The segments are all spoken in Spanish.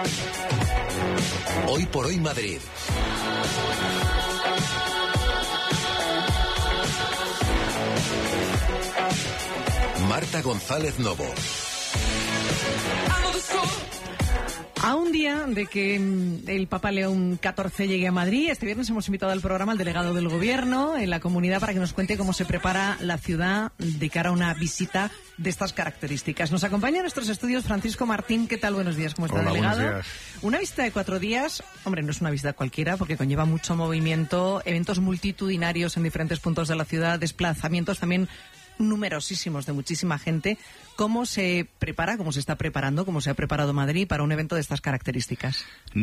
Hoy por hoy Madrid. Marta González Novo. A un día de que el Papa León XIV llegue a Madrid, este viernes hemos invitado al programa al delegado del Gobierno en la comunidad para que nos cuente cómo se prepara la ciudad de cara a una visita de estas características. Nos acompaña en nuestros estudios Francisco Martín. ¿Qué tal? Buenos días. ¿Cómo está, delegado? Buenos días. Una visita de 4 días, hombre, no es una visita cualquiera porque conlleva mucho movimiento, eventos multitudinarios en diferentes puntos de la ciudad, desplazamientos también numerosísimos de muchísima gente. ¿Cómo se prepara, cómo se está preparando, cómo se ha preparado Madrid para un evento de estas características?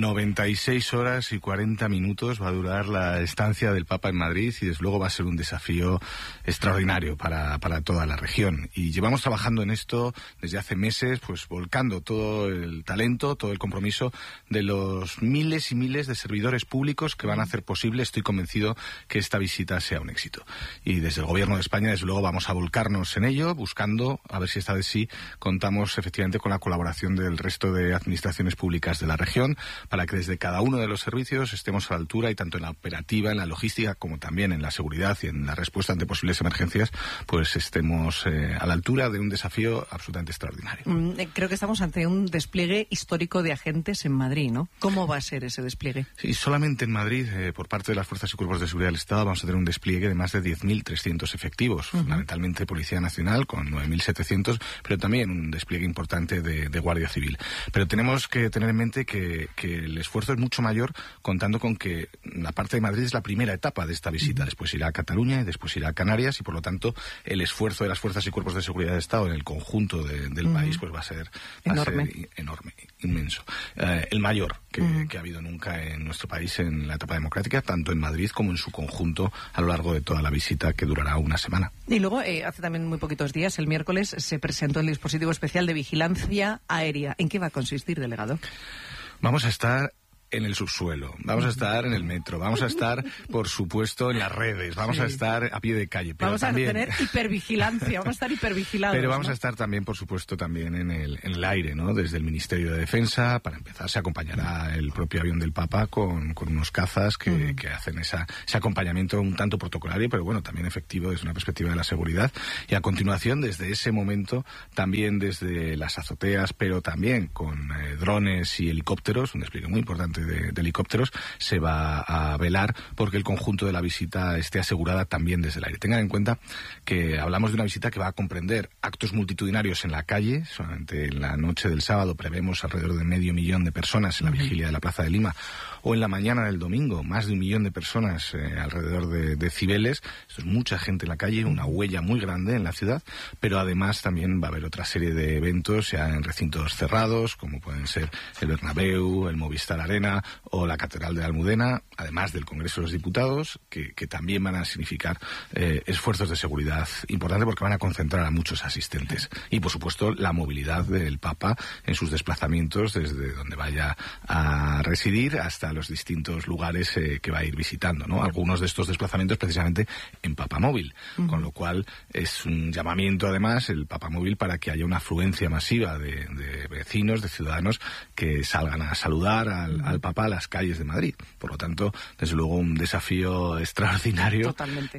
96 horas y 40 minutos va a durar la estancia del Papa en Madrid y desde luego va a ser un desafío extraordinario para toda la región. Y llevamos trabajando en esto desde hace meses, pues volcando todo el talento, todo el compromiso de los miles y miles de servidores públicos que van a hacer posible, estoy convencido, que esta visita sea un éxito. Y desde el Gobierno de España, desde luego, vamos a volcarnos en ello, buscando a ver si esta vez sí contamos efectivamente con la colaboración del resto de administraciones públicas de la región para que desde cada uno de los servicios estemos a la altura y tanto en la operativa, en la logística, como también en la seguridad y en la respuesta ante posibles emergencias, pues estemos a la altura de un desafío absolutamente extraordinario. Creo que estamos ante un despliegue histórico de agentes en Madrid, ¿no? ¿Cómo va a ser ese despliegue? Sí, solamente en Madrid, por parte de las Fuerzas y Cuerpos de Seguridad del Estado, vamos a tener un despliegue de más de 10.300 efectivos, fundamentalmente Policía Nacional, con 9.700, pero también un despliegue importante de Guardia Civil. Pero tenemos que tener en mente que el esfuerzo es mucho mayor, contando con que la parte de Madrid es la primera etapa de esta visita. Después irá a Cataluña y después irá a Canarias y, por lo tanto, el esfuerzo de las Fuerzas y Cuerpos de Seguridad del Estado en el conjunto del país pues va a ser enorme, inmenso. El mayor que ha habido nunca en nuestro país en la etapa democrática, tanto en Madrid como en su conjunto a lo largo de toda la visita, que durará una semana. Y luego, hace también muy poquitos días, el miércoles, se presentó el dispositivo especial de vigilancia aérea. ¿En qué va a consistir, delegado? Vamos a estar en el subsuelo, vamos a estar en el metro, vamos a estar, por supuesto, en las redes, vamos a estar a pie de calle. Pero vamos también a tener hipervigilancia, vamos a estar hipervigilados. Pero vamos a estar también, por supuesto, también en el aire, ¿no? Desde el Ministerio de Defensa, para empezar, se acompañará el propio avión del Papa con unos cazas que hacen ese acompañamiento un tanto protocolario, pero bueno, también efectivo desde una perspectiva de la seguridad. Y a continuación, desde ese momento, también desde las azoteas, pero también con drones y helicópteros, un despliegue muy importante de helicópteros, se va a velar porque el conjunto de la visita esté asegurada también desde el aire. Tengan en cuenta que hablamos de una visita que va a comprender actos multitudinarios en la calle. Solamente en la noche del sábado prevemos alrededor de 500.000 de personas en la vigilia de la Plaza de Lima, o en la mañana del domingo más de 1 millón de personas alrededor de Cibeles. Esto es mucha gente en la calle, una huella muy grande en la ciudad, pero además también va a haber otra serie de eventos, ya en recintos cerrados, como pueden ser el Bernabéu, el Movistar Arena o la Catedral de la Almudena, además del Congreso de los Diputados, que también van a significar esfuerzos de seguridad importantes porque van a concentrar a muchos asistentes. Y, por supuesto, la movilidad del Papa en sus desplazamientos desde donde vaya a residir hasta los distintos lugares que va a ir visitando, ¿no? Algunos de estos desplazamientos precisamente en Papamóvil, con lo cual es un llamamiento, además, el Papamóvil, para que haya una afluencia masiva de vecinos, de ciudadanos que salgan a saludar al Papa a las calles de Madrid. Por lo tanto, desde luego, un desafío extraordinario. Totalmente.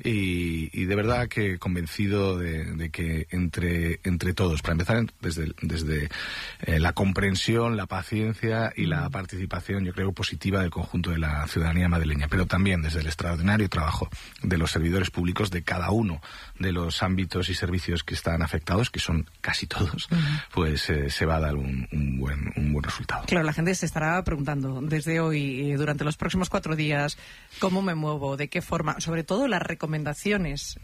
Y de verdad que convencido de que entre todos, para empezar desde la comprensión, la paciencia y la participación, yo creo, positiva del conjunto de la ciudadanía madrileña, pero también desde el extraordinario trabajo de los servidores públicos de cada uno de los ámbitos y servicios que están afectados, que son casi todos, pues se va a dar un buen resultado. Claro, la gente se estará preguntando desde hoy, durante los próximos 4 días, cómo me muevo, de qué forma, sobre todo las recomendaciones,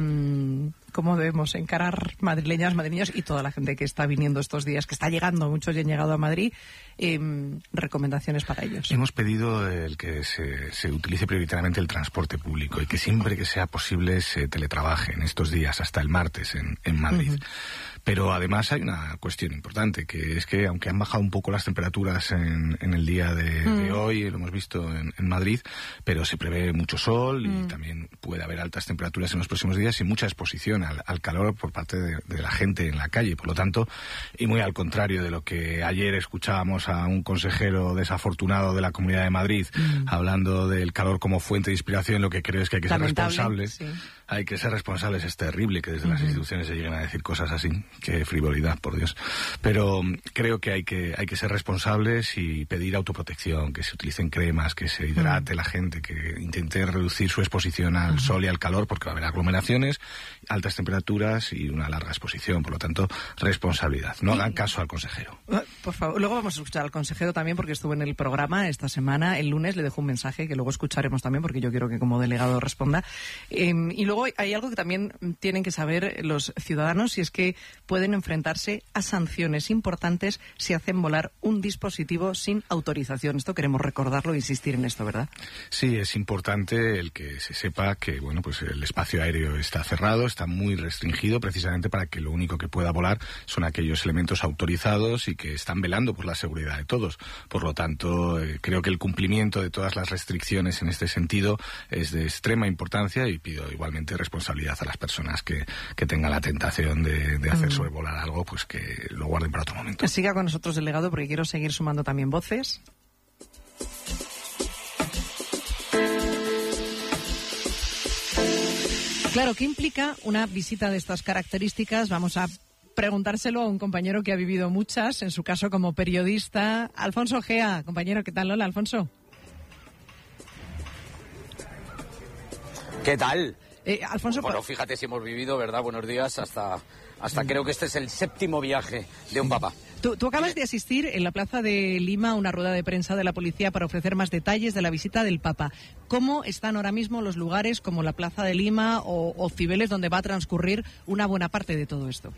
cómo debemos encarar madrileñas, madrileños y toda la gente que está viniendo estos días, que está llegando, muchos ya han llegado a Madrid, recomendaciones para ellos. Hemos pedido el que se utilice prioritariamente el transporte público y que siempre que sea posible se teletrabaje en estos días, hasta el martes en Madrid. Pero además hay una cuestión importante, que es que aunque han bajado un poco las temperaturas en el día de hoy, lo hemos visto en Madrid, pero se prevé mucho sol y también puede haber altas temperaturas en los próximos días y mucha exposición al calor por parte de la gente en la calle. Por lo tanto, y muy al contrario de lo que ayer escuchábamos a un consejero desafortunado de la Comunidad de Madrid hablando del calor como fuente de inspiración, lo que creo es que hay que ser responsables. Sí. Hay que ser responsables. Es terrible que desde las instituciones se lleguen a decir cosas así. Qué frivolidad, por Dios. Pero creo que hay que ser responsables y pedir autoprotección, que se utilicen cremas, que se hidrate la gente, que intente reducir su exposición al sol y al calor, porque va a haber aglomeraciones, altas temperaturas y una larga exposición. Por lo tanto, responsabilidad. No hagan caso al consejero. Por favor, luego vamos a escuchar al consejero también, porque estuvo en el programa esta semana. El lunes le dejó un mensaje que luego escucharemos también, porque yo quiero que como delegado responda. Y luego hay algo que también tienen que saber los ciudadanos, y es que pueden enfrentarse a sanciones importantes si hacen volar un dispositivo sin autorización. Esto queremos recordarlo e insistir en esto, ¿verdad? Sí, es importante el que se sepa que, bueno, pues el espacio aéreo está cerrado, está muy restringido, precisamente para que lo único que pueda volar son aquellos elementos autorizados y que están velando por la seguridad de todos. Por lo tanto, creo que el cumplimiento de todas las restricciones en este sentido es de extrema importancia, y pido igualmente responsabilidad a las personas que tengan la tentación de hacer sobrevolar algo, pues que lo guarden para otro momento. Siga con nosotros, delegado, porque quiero seguir sumando también voces. Claro, ¿qué implica una visita de estas características? Vamos a preguntárselo a un compañero que ha vivido muchas, en su caso como periodista. Alfonso Gea, compañero, ¿qué tal? Hola, Alfonso. ¿Qué tal? Alfonso, bueno, fíjate si hemos vivido, ¿verdad? Buenos días, hasta creo que este es el 7º viaje de un papa. Tú acabas de asistir en la Plaza de Lima a una rueda de prensa de la policía para ofrecer más detalles de la visita del Papa. ¿Cómo están ahora mismo los lugares como la Plaza de Lima o Cibeles, donde va a transcurrir una buena parte de todo esto?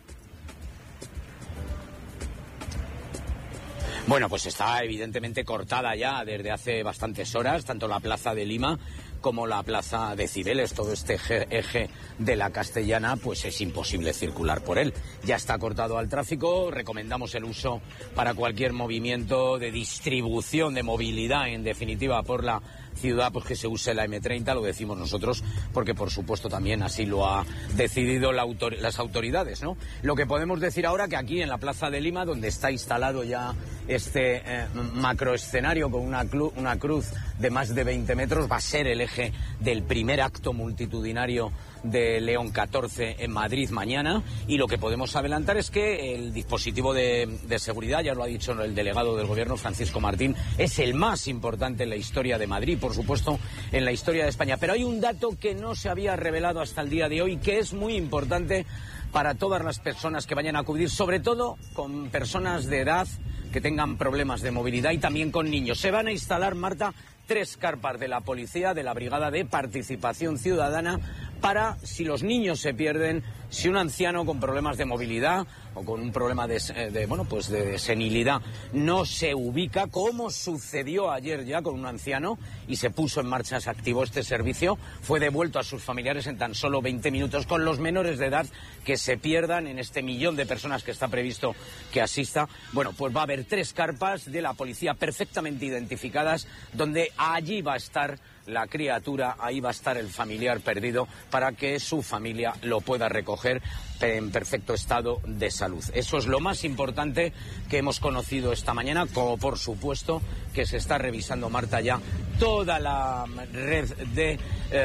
Bueno, pues está evidentemente cortada ya desde hace bastantes horas, tanto la Plaza de Lima como la Plaza de Cibeles. Todo este eje de la Castellana, pues es imposible circular por él. Ya está cortado al tráfico, recomendamos el uso para cualquier movimiento de distribución, de movilidad, en definitiva, por la ciudad, pues que se use la M30, lo decimos nosotros, porque por supuesto también así lo ha decidido las autoridades, ¿no? Lo que podemos decir ahora que aquí en la Plaza de Lima, donde está instalado ya este macroescenario con una cruz de más de 20 metros, va a ser el eje del primer acto multitudinario de León XIV en Madrid mañana, y lo que podemos adelantar es que el dispositivo de seguridad, ya lo ha dicho el delegado del Gobierno, Francisco Martín, es el más importante en la historia de Madrid, por supuesto en la historia de España. Pero hay un dato que no se había revelado hasta el día de hoy, que es muy importante para todas las personas que vayan a acudir, sobre todo con personas de edad que tengan problemas de movilidad y también con niños. Se van a instalar, Marta, 3 carpas de la policía, de la Brigada de Participación Ciudadana, para, si los niños se pierden, si un anciano con problemas de movilidad o con un problema de senilidad no se ubica, como sucedió ayer ya con un anciano, y se puso en marcha, se activó este servicio, fue devuelto a sus familiares en tan solo 20 minutos, con los menores de edad que se pierdan en este 1.000.000 de personas que está previsto que asista. Bueno, pues va a haber 3 carpas de la policía perfectamente identificadas, donde allí va a estar la criatura, ahí va a estar el familiar perdido, para que su familia lo pueda recoger en perfecto estado de salud. Eso es lo más importante que hemos conocido esta mañana, como por supuesto que se está revisando, Marta, ya toda la red de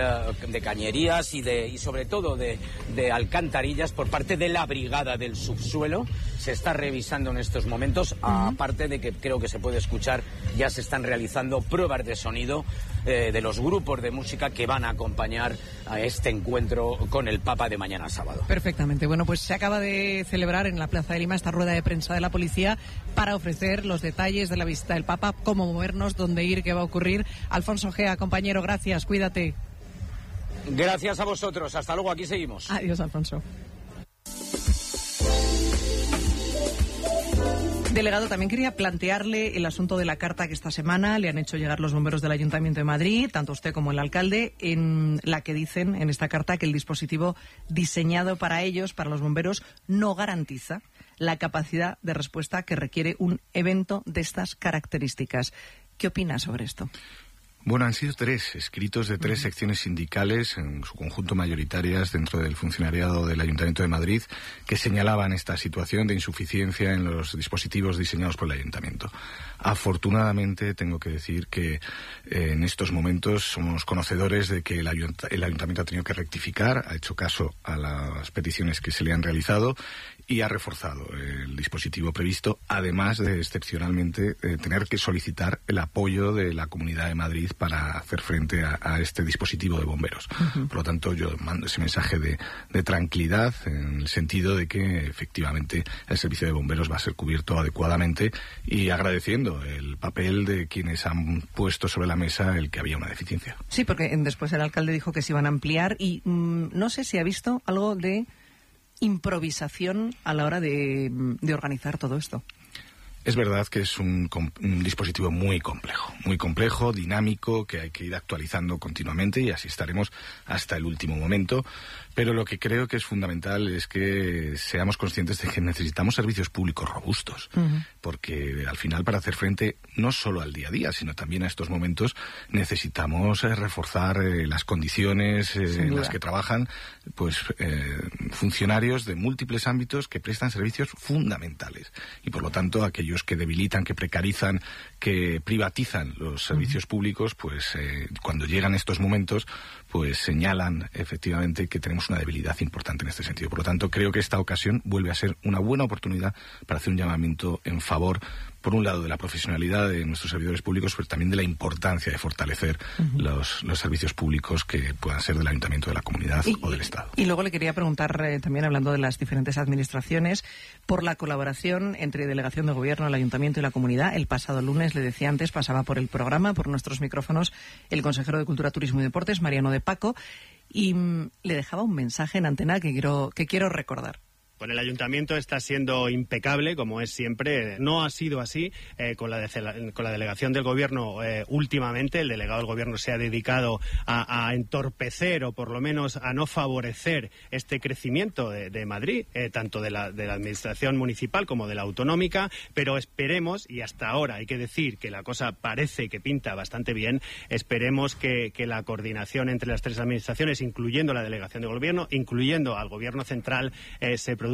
cañerías y sobre todo de alcantarillas por parte de la Brigada del Subsuelo. Se está revisando en estos momentos, aparte de que creo que se puede escuchar, ya se están realizando pruebas de sonido de los grupos de música que van a acompañar a este encuentro con el Papa de mañana sábado. Perfectamente. Bueno, pues se acaba de celebrar en la Plaza de Lima esta rueda de prensa de la policía para ofrecer los detalles de la visita del Papa, cómo movernos, dónde ir, qué va a ocurrir. Alfonso Gea, compañero, gracias, cuídate. Gracias a vosotros, hasta luego, aquí seguimos. Adiós, Alfonso. Delegado, también quería plantearle el asunto de la carta que esta semana le han hecho llegar los bomberos del Ayuntamiento de Madrid, tanto usted como el alcalde, en la que dicen en esta carta que el dispositivo diseñado para ellos, para los bomberos, no garantiza la capacidad de respuesta que requiere un evento de estas características. ¿Qué opina sobre esto? Bueno, han sido 3 escritos de 3 secciones sindicales, en su conjunto mayoritarias dentro del funcionariado del Ayuntamiento de Madrid, que señalaban esta situación de insuficiencia en los dispositivos diseñados por el Ayuntamiento. Afortunadamente, tengo que decir que en estos momentos somos conocedores de que el Ayuntamiento ha tenido que rectificar, ha hecho caso a las peticiones que se le han realizado y ha reforzado el dispositivo previsto, además de excepcionalmente tener que solicitar el apoyo de la Comunidad de Madrid para hacer frente a este dispositivo de bomberos. Por lo tanto, yo mando ese mensaje de tranquilidad, en el sentido de que efectivamente el servicio de bomberos va a ser cubierto adecuadamente, y agradeciendo el papel de quienes han puesto sobre la mesa el que había una deficiencia. Sí, porque después el alcalde dijo que se iban a ampliar y no sé si ha visto algo de improvisación a la hora de organizar todo esto. Es verdad que es un dispositivo muy complejo, dinámico, que hay que ir actualizando continuamente, y así estaremos hasta el último momento. Pero lo que creo que es fundamental es que seamos conscientes de que necesitamos servicios públicos robustos, porque al final, para hacer frente no solo al día a día, sino también a estos momentos, necesitamos reforzar las condiciones en las que trabajan funcionarios de múltiples ámbitos que prestan servicios fundamentales. Y por lo tanto, aquellos que debilitan, que precarizan, que privatizan los servicios públicos, cuando llegan estos momentos, señalan efectivamente que tenemos una debilidad importante en este sentido. Por lo tanto, creo que esta ocasión vuelve a ser una buena oportunidad para hacer un llamamiento en favor, por un lado, de la profesionalidad de nuestros servidores públicos, pero también de la importancia de fortalecer los servicios públicos que puedan ser del Ayuntamiento, de la Comunidad o del Estado. Y luego le quería preguntar, también hablando de las diferentes administraciones, por la colaboración entre Delegación de Gobierno, el Ayuntamiento y la Comunidad. El pasado lunes, le decía antes, pasaba por el programa, por nuestros micrófonos, el consejero de Cultura, Turismo y Deportes, Mariano de Paco, y le dejaba un mensaje en antena que quiero recordar. Con el Ayuntamiento está siendo impecable, como es siempre. No ha sido así con la delegación del Gobierno últimamente. El delegado del Gobierno se ha dedicado a entorpecer, o por lo menos a no favorecer este crecimiento de Madrid, tanto de la Administración municipal como de la autonómica. Pero esperemos, y hasta ahora hay que decir que la cosa parece que pinta bastante bien, esperemos que la coordinación entre las 3 administraciones, incluyendo la delegación del Gobierno, incluyendo al Gobierno central, se produzca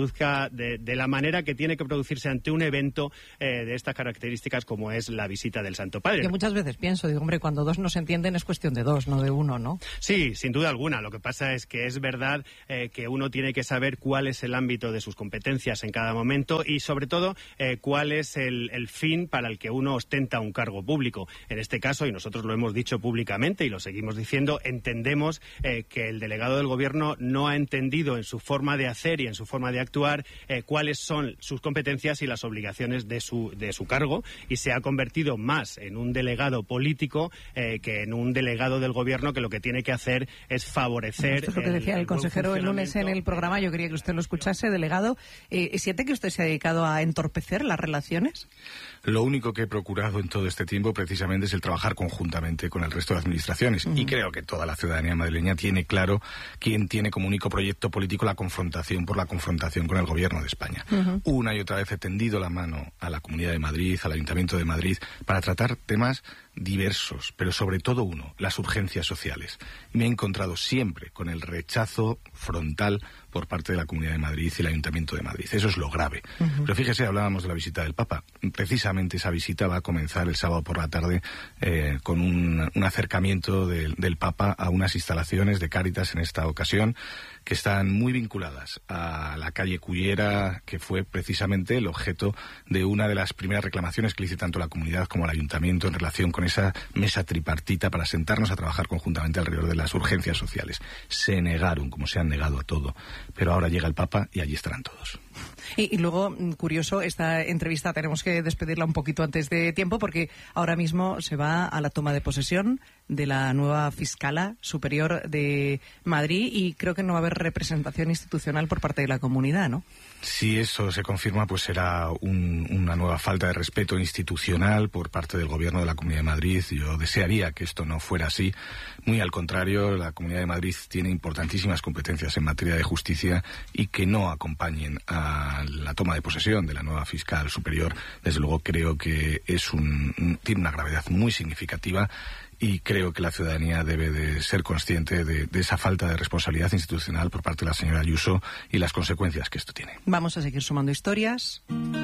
de la manera que tiene que producirse ante un evento de estas características, como es la visita del Santo Padre. Que muchas veces pienso, hombre, cuando 2 no se entienden es cuestión de 2, no de 1, ¿no? Sí, sin duda alguna. Lo que pasa es que es verdad que uno tiene que saber cuál es el ámbito de sus competencias en cada momento, y sobre todo cuál es el fin para el que uno ostenta un cargo público. En este caso, y nosotros lo hemos dicho públicamente y lo seguimos diciendo, entendemos que el delegado del Gobierno no ha entendido en su forma de hacer y en su forma de actuar cuáles son sus competencias y las obligaciones de su cargo, y se ha convertido más en un delegado político que en un delegado del Gobierno, que lo que tiene que hacer es favorecer. Esto es lo que decía el consejero el lunes en el programa. Yo quería que usted lo escuchase, delegado. ¿Siente que usted se ha dedicado a entorpecer las relaciones? Lo único que he procurado en todo este tiempo precisamente es el trabajar conjuntamente con el resto de administraciones. Y creo que toda la ciudadanía madrileña tiene claro quién tiene como único proyecto político la confrontación por la confrontación con el Gobierno de España. Una y otra vez he tendido la mano a la Comunidad de Madrid, al Ayuntamiento de Madrid, para tratar temas diversos, pero sobre todo las urgencias sociales. Y me he encontrado siempre con el rechazo frontal por parte de la Comunidad de Madrid y el Ayuntamiento de Madrid. Eso es lo grave. Pero fíjese, hablábamos de la visita del Papa. Precisamente esa visita va a comenzar el sábado por la tarde con un acercamiento del Papa a unas instalaciones de Cáritas, en esta ocasión, que están muy vinculadas a la calle Cullera, que fue precisamente el objeto de una de las primeras reclamaciones que hice tanto la comunidad como el Ayuntamiento en relación con esa mesa tripartita para sentarnos a trabajar conjuntamente alrededor de las urgencias sociales. Se negaron, como se han negado a todo, pero ahora llega el Papa y allí estarán todos. Y luego, curioso, esta entrevista tenemos que despedirla un poquito antes de tiempo, porque ahora mismo se va a la toma de posesión de la nueva fiscala superior de Madrid, y creo que no va a haber representación institucional por parte de la comunidad, ¿no? Si eso se confirma, pues será una nueva falta de respeto institucional por parte del Gobierno de la Comunidad de Madrid. Yo desearía que esto no fuera así. Muy al contrario, la Comunidad de Madrid tiene importantísimas competencias en materia de justicia, y que no acompañen a la toma de posesión de la nueva fiscal superior, desde luego creo que tiene una gravedad muy significativa, y creo creo que la ciudadanía debe de ser consciente de esa falta de responsabilidad institucional por parte de la señora Ayuso y las consecuencias que esto tiene. Vamos a seguir sumando historias.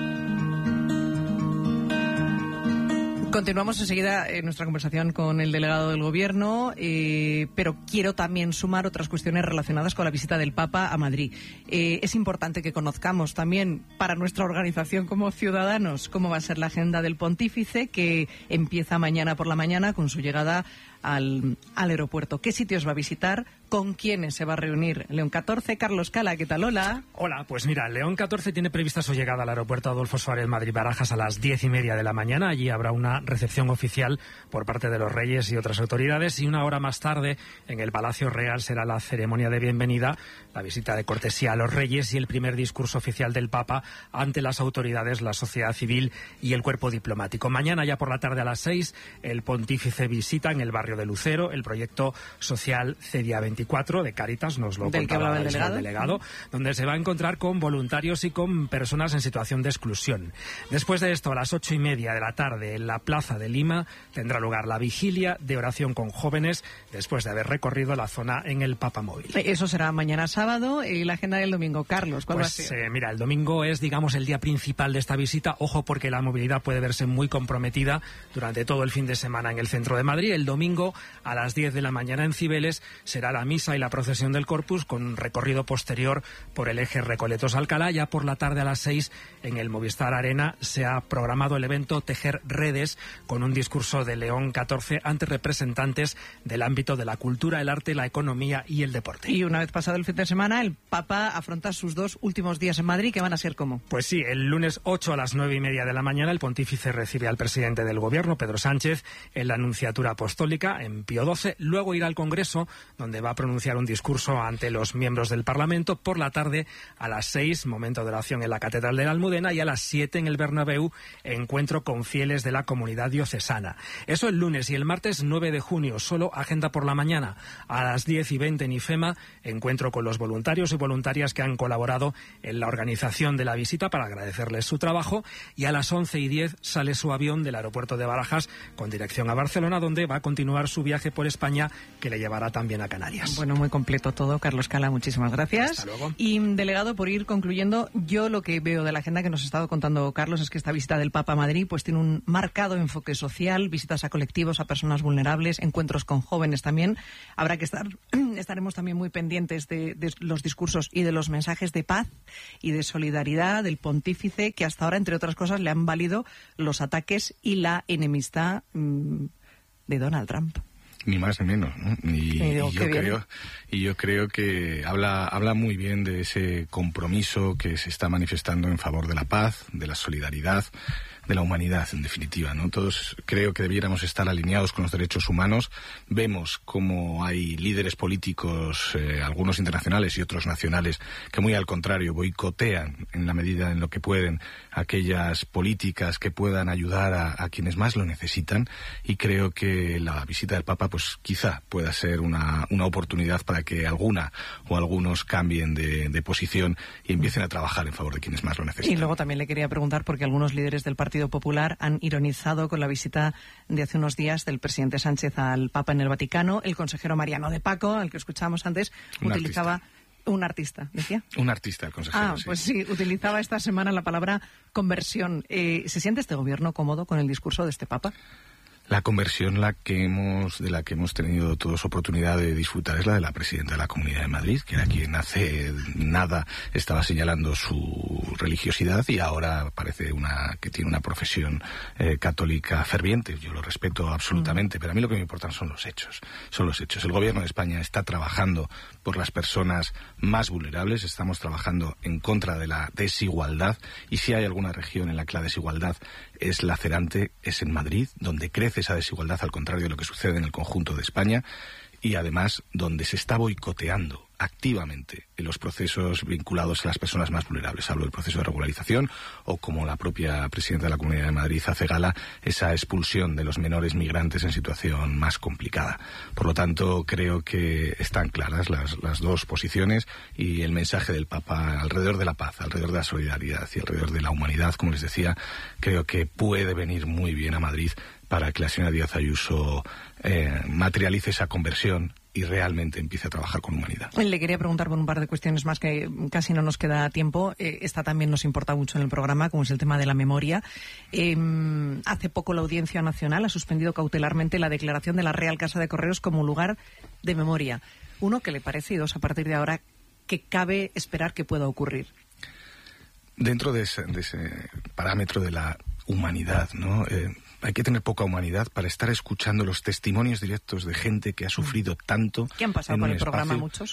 Continuamos enseguida en nuestra conversación con el delegado del Gobierno, pero quiero también sumar otras cuestiones relacionadas con la visita del Papa a Madrid. Es importante que conozcamos también para nuestra organización como ciudadanos cómo va a ser la agenda del pontífice, que empieza mañana por la mañana con su llegada al aeropuerto. ¿Qué sitios va a visitar? ¿Con quiénes se va a reunir? León XIV, Carlos Cala, ¿qué tal? Hola. Hola, pues mira, León XIV tiene prevista su llegada al aeropuerto Adolfo Suárez Madrid-Barajas a las 10:30 de la mañana. Allí habrá una recepción oficial por parte de los reyes y otras autoridades, y una hora más tarde en el Palacio Real será la ceremonia de bienvenida, la visita de cortesía a los reyes y el primer discurso oficial del Papa ante las autoridades, la sociedad civil y el cuerpo diplomático. Mañana ya por la tarde a las 6 el pontífice visita en el barrio de Lucero el proyecto social CEDIA 24 de Cáritas, nos lo contaba el delegado, donde se va a encontrar con voluntarios y con personas en situación de exclusión. Después de esto, a las 8:30 de la tarde, en la Plaza de Lima, tendrá lugar la vigilia de oración con jóvenes después de haber recorrido la zona en el Papamóvil. Eso será mañana sábado. Y la agenda del domingo, Carlos, ¿cuál va a ser? Mira, el domingo es, digamos, el día principal de esta visita. Ojo, porque la movilidad puede verse muy comprometida durante todo el fin de semana en el centro de Madrid. El domingo a las 10 de la mañana en Cibeles será la misa y la procesión del Corpus, con un recorrido posterior por el eje Recoletos-Alcalá. Ya por la tarde a las 6 en el Movistar Arena se ha programado el evento Tejer Redes, con un discurso de León XIV ante representantes del ámbito de la cultura, el arte, la economía y el deporte. Y una vez pasado el fin de semana, el Papa afronta sus 2 últimos días en Madrid, que van a ser ¿cómo? Pues sí, el lunes 8 a las 9:30 de la mañana el pontífice recibe al presidente del Gobierno, Pedro Sánchez, en la Nunciatura Apostólica en Pío XII. Luego irá al Congreso, donde va a pronunciar un discurso ante los miembros del Parlamento. Por la tarde, a las 6, momento de oración en la Catedral de la Almudena, y a las 7 en el Bernabéu, encuentro con fieles de la comunidad diocesana. Eso el lunes. Y el martes 9 de junio, solo agenda por la mañana. A las 10:20 en IFEMA, encuentro con los voluntarios y voluntarias que han colaborado en la organización de la visita para agradecerles su trabajo. Y a las 11:10 sale su avión del aeropuerto de Barajas con dirección a Barcelona, donde va a continuar su viaje por España, que le llevará también a Canarias. Bueno, muy completo todo. Carlos Cala, muchísimas gracias. Hasta luego. Y, delegado, por ir concluyendo, yo lo que veo de la agenda que nos ha estado contando Carlos es que esta visita del Papa a Madrid pues tiene un marcado enfoque social, visitas a colectivos, a personas vulnerables, encuentros con jóvenes también. Habrá que estaremos también muy pendientes de los discursos y de los mensajes de paz y de solidaridad del pontífice, que hasta ahora, entre otras cosas, le han valido los ataques y la enemistad de Donald Trump. Ni más ni menos, ¿no? Y yo creo que habla muy bien de ese compromiso que se está manifestando en favor de la paz, de la solidaridad, de la humanidad, en definitiva, ¿no? Todos creo que debiéramos estar alineados con los derechos humanos. Vemos cómo hay líderes políticos, algunos internacionales y otros nacionales, que muy al contrario boicotean en la medida en lo que pueden aquellas políticas que puedan ayudar a quienes más lo necesitan, y creo que la visita del Papa pues quizá pueda ser una oportunidad para que alguna o algunos cambien de posición y empiecen a trabajar en favor de quienes más lo necesitan. Y luego también le quería preguntar, porque algunos líderes del Partido Popular han ironizado con la visita de hace unos días del presidente Sánchez al Papa en el Vaticano. El consejero Mariano de Paco, al que escuchábamos antes, utilizaba... Un artista, ¿decía? Un artista, el consejero. Sí. Pues sí, utilizaba esta semana la palabra conversión. ¿Se siente este gobierno cómodo con el discurso de este Papa? La conversión de la que hemos tenido todos oportunidad de disfrutar es la de la presidenta de la Comunidad de Madrid, que era quien hace nada estaba señalando su religiosidad y ahora parece que tiene una profesión católica ferviente. Yo lo respeto absolutamente, pero a mí lo que me importan son los hechos. El gobierno de España está trabajando por las personas más vulnerables, estamos trabajando en contra de la desigualdad, y si hay alguna región en la que la desigualdad es lacerante, es en Madrid, donde crece esa desigualdad al contrario de lo que sucede en el conjunto de España, y además donde se está boicoteando activamente en los procesos vinculados a las personas más vulnerables. Hablo del proceso de regularización o, como la propia presidenta de la Comunidad de Madrid hace gala, esa expulsión de los menores migrantes en situación más complicada. Por lo tanto, creo que están claras las dos posiciones y el mensaje del Papa alrededor de la paz, alrededor de la solidaridad y alrededor de la humanidad, como les decía, creo que puede venir muy bien a Madrid para que la señora Díaz Ayuso materialice esa conversión y realmente empiece a trabajar con humanidad. Le quería preguntar por un par de cuestiones más que casi no nos queda tiempo. Esta también nos importa mucho en el programa, como es el tema de la memoria. Hace poco la Audiencia Nacional ha suspendido cautelarmente la declaración de la Real Casa de Correos como lugar de memoria. Uno, ¿qué le parece? Y dos, a partir de ahora, ¿qué cabe esperar que pueda ocurrir? Dentro de ese parámetro de la humanidad, ¿no? Hay que tener poca humanidad para estar escuchando los testimonios directos de gente que ha sufrido tanto. ¿Qué han pasado por el programa muchos?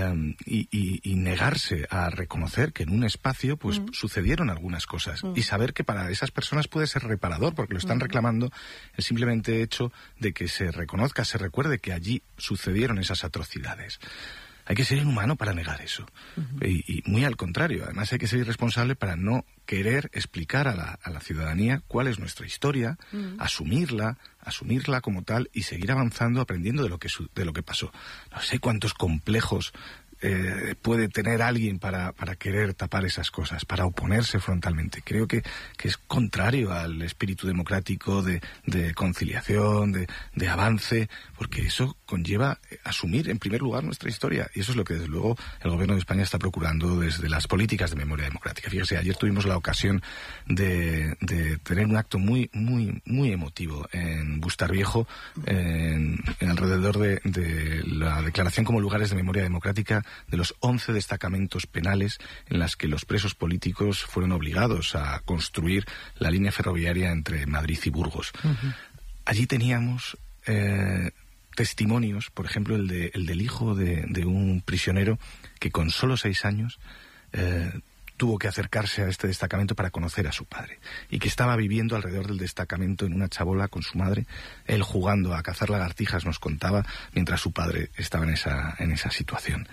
Y negarse a reconocer que en un espacio pues sucedieron algunas cosas y saber que para esas personas puede ser reparador, porque lo están reclamando el simplemente hecho de que se reconozca, se recuerde que allí sucedieron esas atrocidades. Hay que ser inhumano para negar eso. Y muy al contrario. Además, hay que ser irresponsable para no querer explicar a la ciudadanía cuál es nuestra historia, asumirla como tal y seguir avanzando, aprendiendo de lo que pasó. No sé cuántos complejos puede tener alguien para querer tapar esas cosas, para oponerse frontalmente. Creo que es contrario al espíritu democrático de conciliación, de avance, porque eso conlleva asumir en primer lugar nuestra historia, y eso es lo que desde luego el Gobierno de España está procurando desde las políticas de memoria democrática. Fíjese, ayer tuvimos la ocasión de tener un acto muy muy muy emotivo en Bustarviejo, en alrededor de la declaración como lugares de memoria democrática de los 11 destacamentos penales en las que los presos políticos fueron obligados a construir la línea ferroviaria entre Madrid y Burgos. Allí teníamos testimonios, por ejemplo, el del hijo de un prisionero que con solo 6 años tuvo que acercarse a este destacamento para conocer a su padre, y que estaba viviendo alrededor del destacamento en una chabola con su madre, él jugando a cazar lagartijas, nos contaba, mientras su padre estaba en esa situación.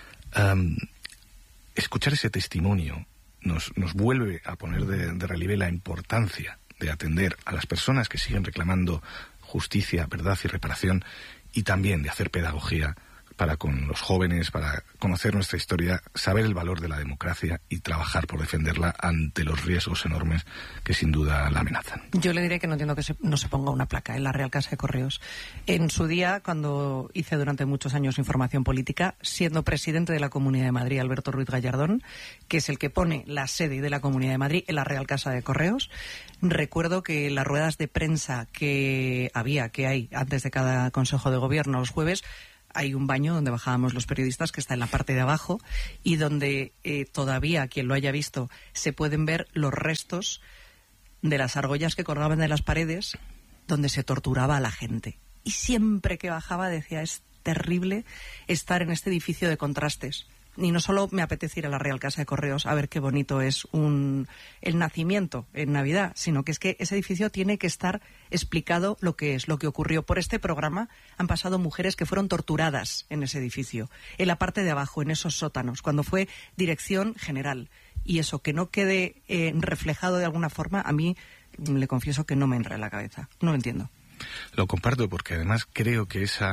Escuchar ese testimonio nos vuelve a poner de relieve la importancia de atender a las personas que siguen reclamando justicia, verdad y reparación, y también de hacer pedagogía para con los jóvenes, para conocer nuestra historia, saber el valor de la democracia y trabajar por defenderla ante los riesgos enormes que sin duda la amenazan. Yo le diré que no entiendo que no se ponga una placa en la Real Casa de Correos. En su día, cuando hice durante muchos años información política, siendo presidente de la Comunidad de Madrid, Alberto Ruiz Gallardón, que es el que pone la sede de la Comunidad de Madrid en la Real Casa de Correos, recuerdo que las ruedas de prensa que hay antes de cada Consejo de Gobierno los jueves, hay un baño donde bajábamos los periodistas que está en la parte de abajo y donde todavía, quien lo haya visto, se pueden ver los restos de las argollas que colgaban de las paredes donde se torturaba a la gente. Y siempre que bajaba decía, es terrible estar en este edificio de contrastes. Y no solo me apetece ir a la Real Casa de Correos a ver qué bonito es el nacimiento en Navidad, sino que es que ese edificio tiene que estar explicado lo que es, lo que ocurrió. Por este programa han pasado mujeres que fueron torturadas en ese edificio, en la parte de abajo, en esos sótanos, cuando fue dirección general. Y eso, que no quede reflejado de alguna forma, a mí le confieso que no me entra en la cabeza. No lo entiendo. Lo comparto porque además creo que ese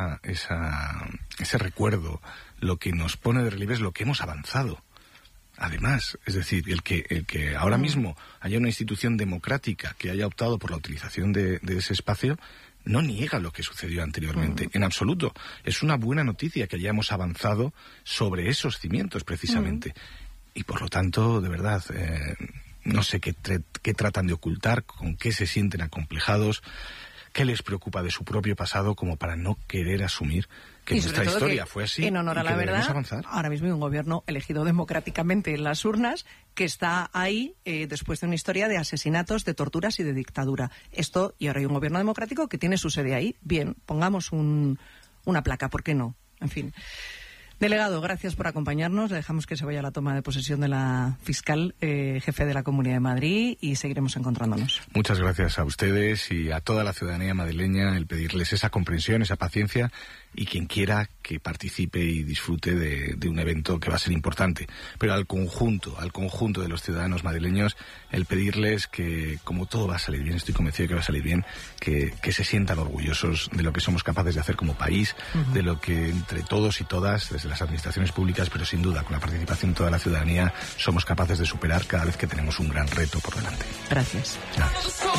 recuerdo lo que nos pone de relieve es lo que hemos avanzado. Además, es decir, el que ahora mismo haya una institución democrática que haya optado por la utilización de ese espacio no niega lo que sucedió anteriormente, en absoluto. Es una buena noticia que hayamos avanzado sobre esos cimientos, precisamente. Y por lo tanto, de verdad, no sé qué tratan de ocultar, con qué se sienten acomplejados, qué les preocupa de su propio pasado como para no querer asumir que nuestra historia fue así, en honor a la verdad, avanzar. Ahora mismo hay un gobierno elegido democráticamente en las urnas que está ahí después de una historia de asesinatos, de torturas y de dictadura. Esto, y ahora hay un gobierno democrático que tiene su sede ahí. Bien, pongamos una placa, ¿por qué no? En fin. Delegado, gracias por acompañarnos. Le dejamos que se vaya a la toma de posesión de la fiscal jefe de la Comunidad de Madrid y seguiremos encontrándonos. Muchas gracias a ustedes y a toda la ciudadanía madrileña el pedirles esa comprensión, esa paciencia y quien quiera que participe y disfrute de un evento que va a ser importante. Pero al conjunto de los ciudadanos madrileños el pedirles que, como todo va a salir bien, estoy convencido de que va a salir bien, que se sientan orgullosos de lo que somos capaces de hacer como país, de lo que entre todos y todas, desde las administraciones públicas, pero sin duda con la participación de toda la ciudadanía, somos capaces de superar cada vez que tenemos un gran reto por delante. Gracias. Gracias.